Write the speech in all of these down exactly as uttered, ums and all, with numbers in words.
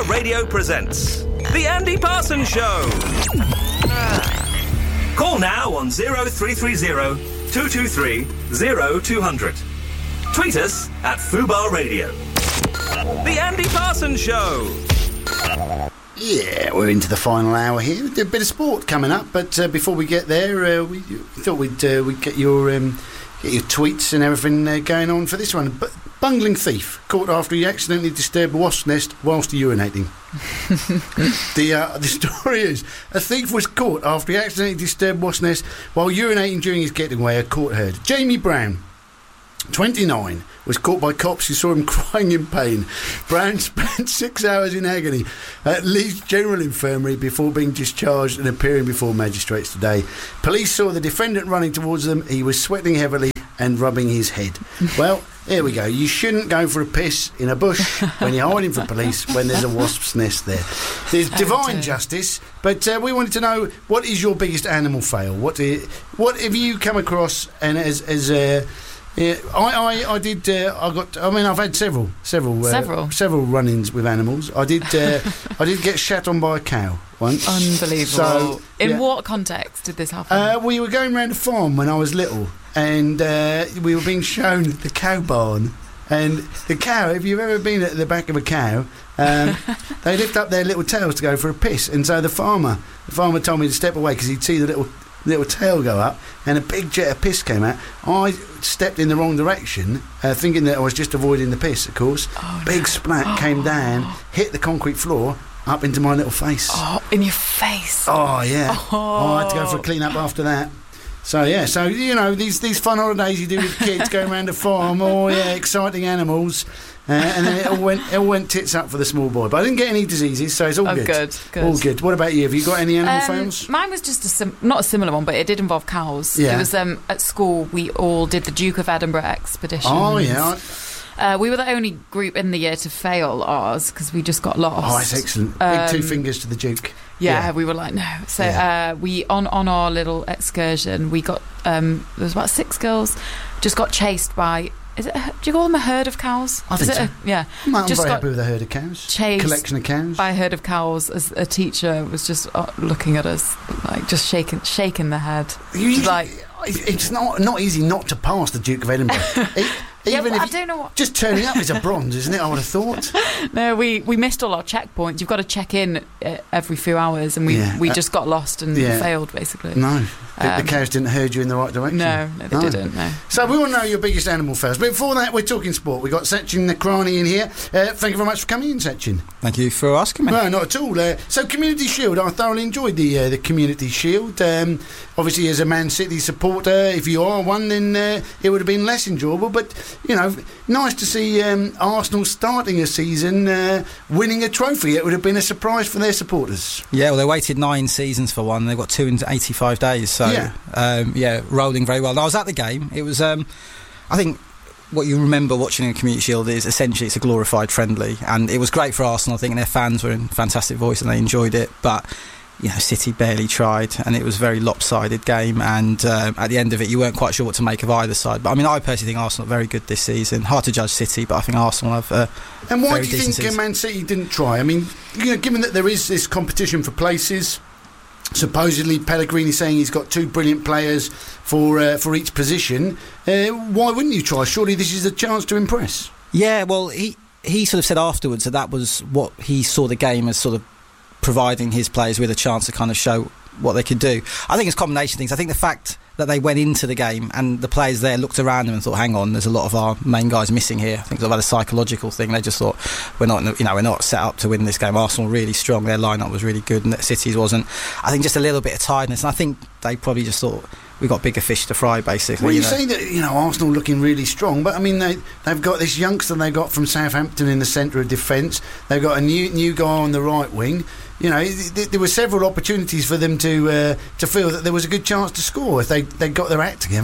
Fubar Radio presents The Andy Parsons Show. Call now on oh three three oh, two two three, oh two hundred. Tweet us at Fubar Radio. The Andy Parsons Show. Yeah, we're into the final hour here. A bit of sport coming up, but uh, before we get there, uh, we thought we'd uh, we'd get your um, get your tweets and everything uh, going on for this one. But bungling thief caught after he accidentally disturbed a wasp nest whilst urinating. the uh, the story is a thief was caught after he accidentally disturbed wasp nest while urinating during his getaway. A court heard. Jamie Brown, twenty-nine, was caught by cops who saw him crying in pain. Brown spent six hours in agony at Leeds General Infirmary before being discharged and appearing before magistrates today. Police saw the defendant running towards them. He was sweating heavily and rubbing his head. Well, here we go. You shouldn't go for a piss in a bush when you're hiding from police when there's a wasp's nest there. There's divine justice, but uh, we wanted to know, what is your biggest animal fail? What do you, what have you come across and as as uh, yeah, I, I, I did. Uh, I got. I mean, I've had several, several, uh, several, several run-ins with animals. I did. Uh, I did get shat on by a cow once. Unbelievable. So, in yeah. What context did this happen? Uh, we were going round a farm when I was little, and uh, we were being shown the cow barn. And the cow, if you've ever been at the back of a cow, um, they lift up their little tails to go for a piss. And so the farmer, the farmer told me to step away because he'd see the little. little tail go up and a big jet of piss came out. I stepped in the wrong direction, uh, thinking that I was just avoiding the piss, of course. Oh, big no. splat oh. came down, hit the concrete floor, up into my little face. Oh, in your face. Oh, yeah. Oh. oh I had to go for a clean-up after that. So, yeah, so, you know, these these fun holidays you do with kids, going around a farm, oh, yeah, exciting animals. Uh, and then it all went it all went tits up for the small boy. But I didn't get any diseases, so it's all oh, good. good. Good. All good. What about you? Have you got any animal um, fails? Mine was just a sim- not a similar one, but it did involve cows. Yeah. It was um, at school. We all did the Duke of Edinburgh expedition. Oh, yeah. Uh, we were the only group in the year to fail ours because we just got lost. Oh, that's excellent. Um, Big two fingers to the Duke. Yeah, Yeah. we were like, no. So Yeah. uh, we on on our little excursion, we got um, there was about six girls, just got chased by. Is it? A, do you call them a herd of cows? I think is it so. A, yeah. I'm, I'm just very got happy with a herd of cows. chased Collection of cows. by a herd of cows as a teacher was just uh, looking at us, like just shaking, shaking their head. You- like, it's not not easy not to pass the Duke of Edinburgh. It, yeah, even well, I if don't know what. just turning up is a bronze, isn't it? I would have thought. No, we, we missed all our checkpoints. You've got to check in uh, every few hours, and we Yeah. we Uh, just got lost and yeah. failed basically. No, the, Um, the cows didn't herd you in the right direction. No, no, they No. didn't. No. So we want to know your biggest animal fails. But before that, we're talking sport. We've got Sachin Nakrani in here. Uh, thank you very much for coming in, Sachin. Thank you for asking me. No, not at all. Uh, so, Community Shield. I thoroughly enjoyed the uh, the Community Shield. Um, obviously, as a Man City supporter, if you are one, then uh, it would have been less enjoyable. But, you know, nice to see um, Arsenal starting a season uh, winning a trophy. It would have been a surprise for their supporters. Yeah, well, they waited nine seasons for one. They've got two in eighty-five days. So, Yeah. um, yeah, rolling very well. And I was at the game. It was, um, I think, what you remember watching a Community Shield is essentially it's a glorified friendly. And it was great for Arsenal. I think their fans were in fantastic voice and they enjoyed it. But, you know, City barely tried and it was a very lopsided game. And um, at the end of it, you weren't quite sure what to make of either side. But, I mean, I personally think Arsenal are very good this season. Hard to judge City, but I think Arsenal have uh, And why very do you decent think uh, season. Man City didn't try? I mean, you know, given that there is this competition for places, supposedly Pellegrini saying he's got two brilliant players for uh, for each position, uh, why wouldn't you try? Surely this is a chance to impress. Yeah, well, he he sort of said afterwards that that was what he saw the game as, sort of providing his players with a chance to kind of show what they could do. I think it's a combination of things. I think the fact that they went into the game and the players there looked around them and thought, hang on, there's a lot of our main guys missing here. I think it's about a psychological thing. They just thought, we're not, you know, we're not set up to win this game. Arsenal were really strong, their lineup was really good, and City's wasn't. I think just a little bit of tiredness, and I think they probably just thought, we've got bigger fish to fry, basically. Well, you, you know. say that, you know, Arsenal looking really strong, but I mean, they, they've got this youngster they got from Southampton in the centre of defence. They've got a new new guy on the right wing. You know, th- th- there were several opportunities for them to uh, to feel that there was a good chance to score if they they got their act together.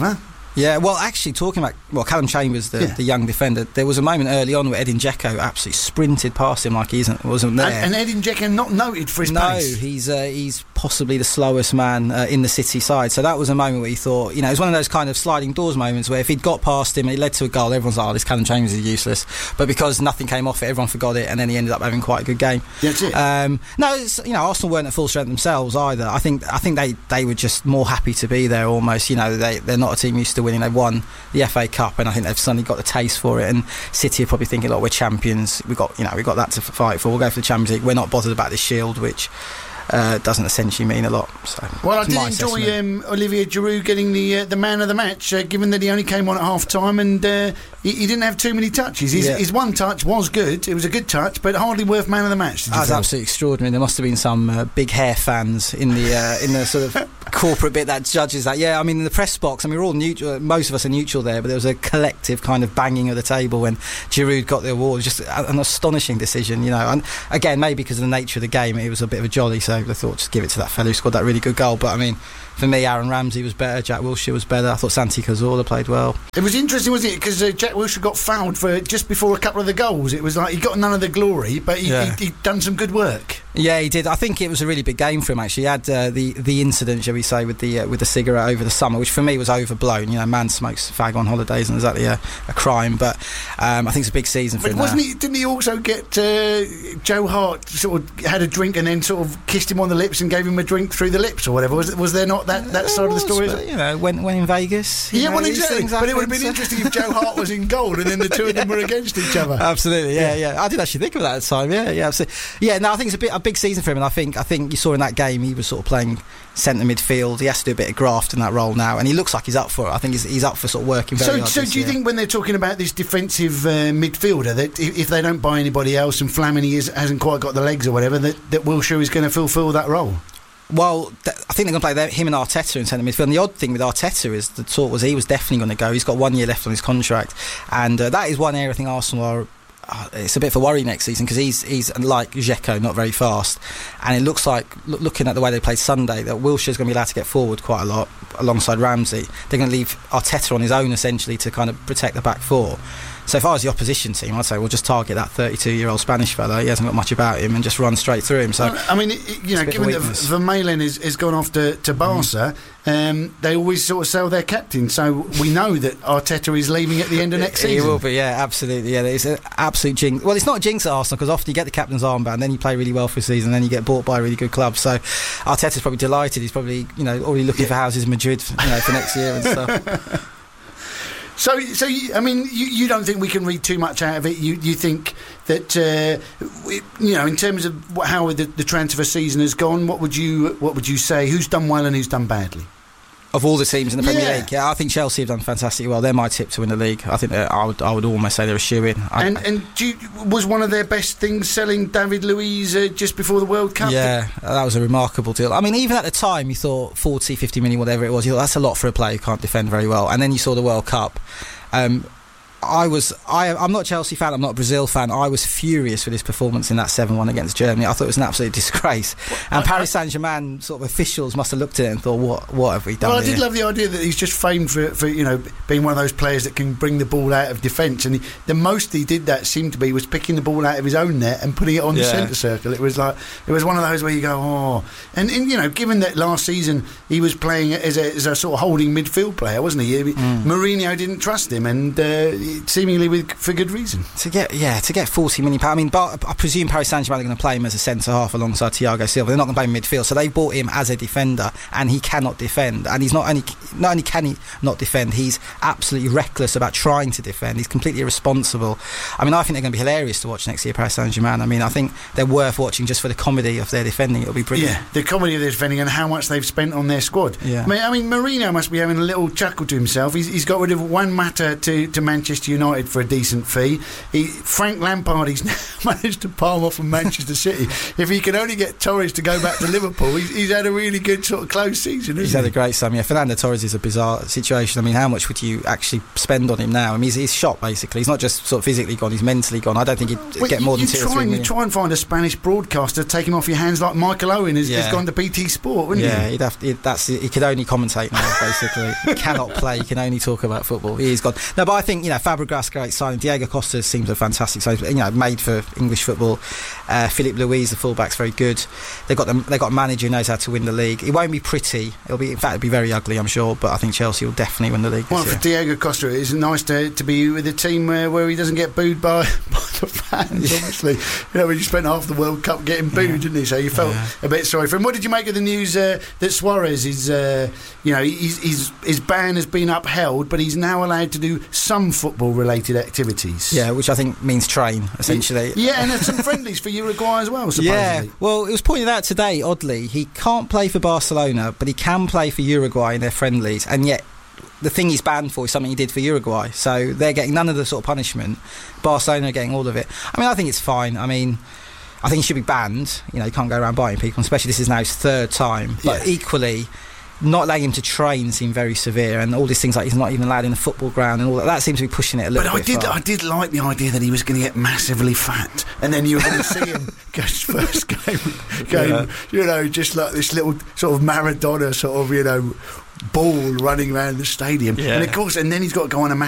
Yeah, well, actually, talking about well, Callum Chambers, the, yeah. the young defender, there was a moment early on where Edin Dzeko absolutely sprinted past him like he isn't, wasn't there. And, and Edin Dzeko not noted for his no, pace. No, he's uh, he's possibly the slowest man uh, in the City side. So that was a moment where you thought, you know, it was one of those kind of sliding doors moments where if he'd got past him and it led to a goal, everyone's like, oh, this Callum Chambers is useless. But because nothing came off it, everyone forgot it, and then he ended up having quite a good game. That's it. Um, no, it's, you know, Arsenal weren't at full strength themselves either. I think I think they, they were just more happy to be there almost. You know, they, they're not a team used to winning. They've won the F A Cup, and I think they've suddenly got the taste for it. And City are probably thinking, "Look, we're champions. We got, you know, we got that to fight for. We'll go for the Champions League. We're not bothered about this Shield, which uh, doesn't essentially mean a lot." So, well, I did enjoy um, Olivier Giroud getting the uh, the man of the match, uh, given that he only came on at half time and uh, he, he didn't have too many touches. His, yeah. his one touch was good. It was a good touch, but hardly worth man of the match. Did you That was feel? absolutely extraordinary. There must have been some uh, big hair fans in the uh, in the sort of corporate bit that judges that. Yeah, I mean, in the press box, I mean, we're all neutral. Most of us are neutral there, but there was a collective kind of banging of the table when Giroud got the award. Just an astonishing decision, you know. And again, maybe because of the nature of the game, it was a bit of a jolly, so they thought just give it to that fellow who scored that really good goal. But I mean, for me, Aaron Ramsey was better, Jack Wilshere was better. I thought Santi Cazorla played well. It was interesting, wasn't it? Because uh, Jack Wilshere got fouled for just before a couple of the goals. It was like he got none of the glory, but he, Yeah. he, he'd done some good work. Yeah, he did. I think it was a really big game for him. Actually, he had uh, the the incident, shall we say, with the uh, with the cigarette over the summer, which for me was overblown. You know, man smokes fag on holidays, and exactly a, a crime. But um, I think it's a big season for But him. wasn't now. he? Didn't he also get uh, Joe Hart sort of had a drink and then sort of kissed him on the lips and gave him a drink through the lips or whatever? Was was there not that, that side of the story? But, you know, when when in Vegas. you Yeah, know, well, these exactly. things But it would have happen, been so- interesting if Joe Hart was in goal and then the two of them were against each other. Absolutely, yeah, yeah. I did actually think of that at the time. Yeah, yeah, absolutely. Yeah, no, I think it's a bit a big season for him, and I think I think you saw in that game he was sort of playing centre midfield. He has to do a bit of graft in that role now, and he looks like he's up for it. I think he's, he's up for sort of working very So, hard. so this do you year. think when they're talking about this defensive uh, midfielder that if, if they don't buy anybody else and Flamini is, hasn't quite got the legs or whatever, that, that Wilshere is going to fulfil that role? Well, th- I think they're going to play their, him and Arteta in centre midfield. And the odd thing with Arteta is the talk was he was definitely going to go. He's got one year left on his contract, and uh, that is one area I think Arsenal are. Uh, it's a bit of a worry next season because he's he's like Dzeko, not very fast, and it looks like look, looking at the way they played Sunday that Wilshere's going to be allowed to get forward quite a lot alongside Ramsey. They're going to leave Arteta on his own essentially to kind of protect the back four. So if I was the opposition team, I'd say we'll just target that thirty-two-year-old Spanish fella. He hasn't got much about him, and just run straight through him. So Well, I mean, it, it- you know, a bit of given that weakness. Vermaelen has, has gone off to, to Barca, um, they always sort of sell their captain. So we know that Arteta is leaving at the end of next He season. will be, yeah, absolutely. Yeah, it's an absolute jinx. Well, it's not a jinx at Arsenal because often you get the captain's armband, then you play really well for a season, then you get bought by a really good club. So Arteta's probably delighted. He's probably, you know, already looking for houses in Madrid, you know, for next year and stuff. So, so you, I mean, you, you don't think we can read too much out of it? You you think that uh, we, you know, in terms of wh- how the, the transfer season has gone, what would you what would you say? Who's done well and who's done badly? Of all the teams in the Premier Yeah. League, yeah, I think Chelsea have done fantastically well. They're my tip to win the league. I think that I would, I would almost say they're a shoe-in. I- And and do you, was one of their best things selling David Luiz uh, just before the World Cup? Yeah, that was a remarkable deal. I mean, even at the time, you thought forty, fifty million, whatever it was, you thought that's a lot for a player who can't defend very well. And then you saw the World Cup. Um, I was, I, I'm not a Chelsea fan, I'm not a Brazil fan. I was furious with his performance in that seven one against Germany. I thought it was an absolute disgrace. And Paris Saint-Germain sort of officials must have looked at it and thought, what what have we done Well, I here? did love the idea that he's just famed for, for you know being one of those players that can bring the ball out of defence, and he, the most he did that seemed to be was picking the ball out of his own net and putting it on the Yeah. centre circle. It was like it was one of those where you go, oh, and, and you know, given that last season he was playing as a, as a sort of holding midfield player, wasn't he? Mm. Mourinho didn't trust him, and uh, seemingly with for good reason. To get yeah, to get forty million pounds. I mean, Bar- I presume Paris Saint-Germain are going to play him as a centre half alongside Thiago Silva. They're not going to play him midfield, so they bought him as a defender, and he cannot defend. And he's not only not only can he not defend, he's absolutely reckless about trying to defend. He's completely irresponsible. I mean, I think they're going to be hilarious to watch next year, Paris Saint-Germain. I mean, I think they're worth watching just for the comedy of their defending. It'll be brilliant. Yeah, the comedy of their defending and how much they've spent on their squad. Yeah. I mean, I mean, Mourinho must be having a little chuckle to himself. He's, he's got rid of Juan Mata to, to Manchester Manchester United for a decent fee. He, Frank Lampard, he's now managed to palm off from Manchester City. If he can only get Torres to go back to Liverpool, he's, he's had a really good sort of close season, hasn't he's he? had a great summer. Yeah, Fernando Torres is a bizarre situation. I mean, how much would you actually spend on him now? I mean, he's, he's shot, basically. He's not just sort of physically gone, he's mentally gone. I don't think he'd well, get you, more than you two try or three and, million. You try and find a Spanish broadcaster, take him off your hands like Michael Owen has, Yeah. has gone to B T Sport, wouldn't yeah, you? he'd have to, he'd, that's he could only commentate now, basically. He cannot play, he can only talk about football. He's gone. No, but I think, you know, Fabregas, great signing. Diego Costa seems a fantastic signing, you know, made for English football. Uh, Philip Luis, the fullback's very good. They've got them, they've got a manager who knows how to win the league. It won't be pretty. It'll be, in fact, it'll be very ugly, I'm sure. But I think Chelsea will definitely win the league. Well, this for year. Diego Costa, it's nice to, to be with a team uh, where he doesn't get booed by, by the fans, obviously. You know, when you spent half the World Cup getting booed, yeah. didn't he? So you felt yeah. a bit sorry for him. What did you make of the news uh, that Suarez is, uh, you know, he's, he's, his ban has been upheld, but he's now allowed to do some football-related activities? Yeah, which I think means train, essentially. Yeah, and some friendlies for Uruguay as well, supposedly. Yeah, well, it was pointed out today, oddly, he can't play for Barcelona, but he can play for Uruguay in their friendlies, and yet the thing he's banned for is something he did for Uruguay, so they're getting none of the sort of punishment. Barcelona are getting all of it. I mean, I think it's fine. I mean, I think he should be banned. You know, you can't go around biting people, especially this is now his third time. But yeah. equally, not allowing him to train seemed very severe, and all these things like he's not even allowed in the football ground and all that. That seems to be pushing it a little but bit. But I did, far. I did like the idea that he was going to get massively fat, and then you were going to see him go his first game, game yeah. you know, just like this little sort of Maradona sort of, you know, ball running around the stadium, yeah. and of course, and then he's got to go on a massive